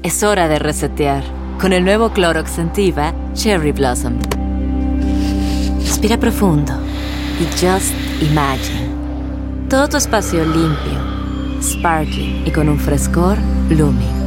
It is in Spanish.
Es hora de resetear con el nuevo Clorox Scentiva Cherry Blossom. Respira profundo y just imagine. Todo tu espacio limpio, sparkling y con un frescor blooming.